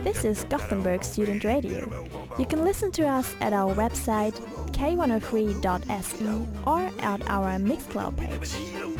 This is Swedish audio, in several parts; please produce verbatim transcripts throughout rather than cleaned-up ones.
This is Gothenburg Student Radio. You can listen to us at our website k one oh three dot s e or at our Mixcloud page.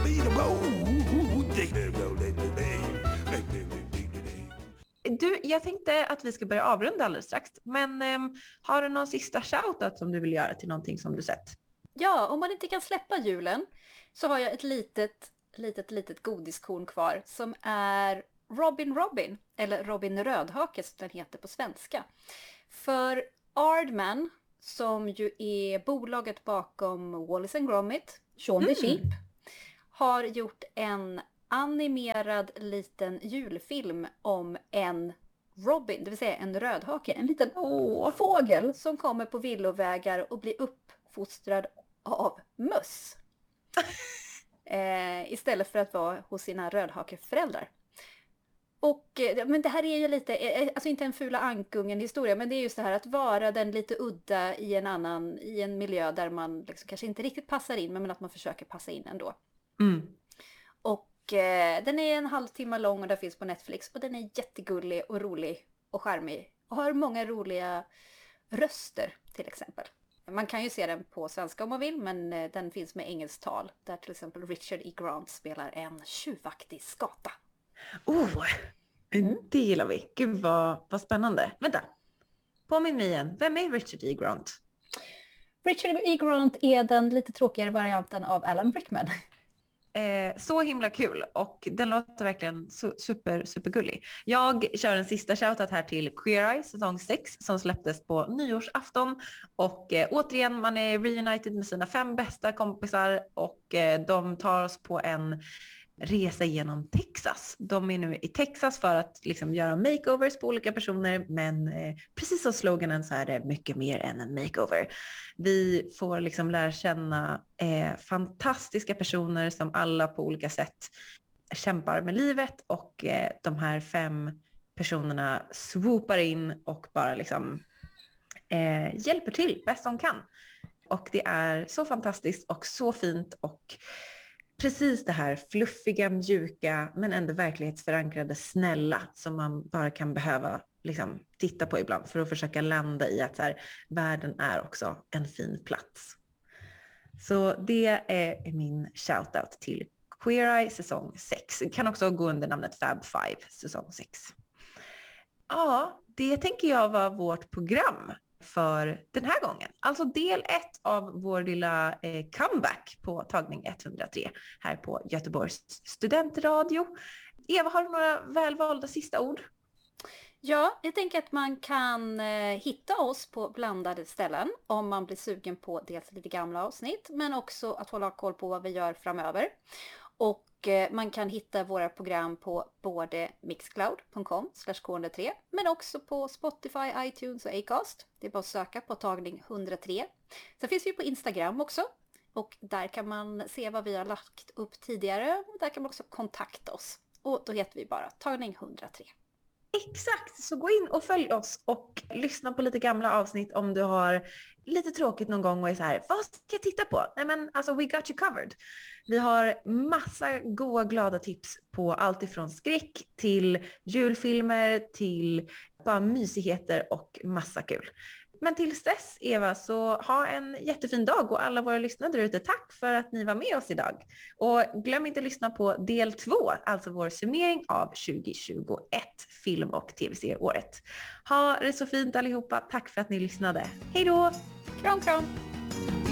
Du, jag tänkte att vi ska börja avrunda alldeles strax, men eh, har du någon sista shoutout som du vill göra till någonting som du sett? Ja, om man inte kan släppa julen så har jag ett litet, litet, litet godiskorn kvar som är Robin Robin, eller Robin Rödhake som den heter på svenska. För Aardman, som ju är bolaget bakom Wallace and Gromit, Shaun the Sheep, har gjort en animerad liten julfilm om en Robin, det vill säga en rödhake, en liten åh, fågel som kommer på villovägar och blir uppfostrad av möss. eh, istället för att vara hos sina rödhakeföräldrar. Och, men det här är ju lite, alltså inte en fula ankungen historia, men det är just det här att vara den lite udda i en annan, i en miljö där man liksom kanske inte riktigt passar in, men att man försöker passa in ändå. Mm. Och eh, den är en halvtimme lång och den finns på Netflix och den är jättegullig och rolig och charmig och har många roliga röster till exempel. Man kan ju se den på svenska om man vill, men eh, den finns med engelskt tal där till exempel Richard E. Grant spelar en tjuvaktig skata. Oh, det gillar vi. Gud vad, vad spännande. Vänta, påminn mig igen. Vem är Richard E. Grant? Richard E. Grant är den lite tråkigare varianten av Alan Rickman. Eh, så himla kul och den låter verkligen su- super, supergullig. Jag kör en sista shoutout här till Queer Eye säsong sex som släpptes på nyårsafton och eh, återigen man är reunited med sina fem bästa kompisar och eh, de tar oss på en resa genom Texas. De är nu i Texas för att liksom göra makeovers på olika personer, men eh, precis som sloganen så är det mycket mer än en makeover. Vi får liksom lära känna eh, fantastiska personer som alla på olika sätt kämpar med livet och eh, de här fem personerna swoopar in och bara liksom eh, hjälper till bäst de kan. Och det är så fantastiskt och så fint och precis det här fluffiga, mjuka men ändå verklighetsförankrade snälla som man bara kan behöva liksom, titta på ibland för att försöka landa i att så här, världen är också en fin plats. Så det är min shoutout till Queer Eye säsong sex. Det kan också gå under namnet Fab Five säsong sex. Ja, det tänker jag var vårt program för den här gången. Alltså del ett av vår lilla eh, comeback på tagning etthundratre här på Göteborgs studentradio. Eva, har du några välvalda sista ord? Ja, jag tänker att man kan eh, hitta oss på blandade ställen om man blir sugen på dels lite gamla avsnitt men också att hålla koll på vad vi gör framöver. Och eh, man kan hitta våra program på både mixcloud punkt com slash k ett noll tre men också på Spotify, iTunes och Acast. Det är bara att söka på tagning etthundratre. Sen finns vi på Instagram också och där kan man se vad vi har lagt upp tidigare och där kan man också kontakta oss. Och då heter vi bara tagning etthundratre. Exakt, så gå in och följ oss och lyssna på lite gamla avsnitt om du har lite tråkigt någon gång och är så här, vad ska jag titta på? Nej men alltså, we got you covered. Vi har massa goda, glada tips på allt ifrån skräck till julfilmer till bara mysigheter och massa kul. Men tills dess, Eva, så ha en jättefin dag och alla våra lyssnare där ute, tack för att ni var med oss idag. Och glöm inte att lyssna på del två, alltså vår summering av tjugohundratjugoett film- och tv-serieåret. Ha det så fint allihopa, tack för att ni lyssnade. Hej då! Kram, kram!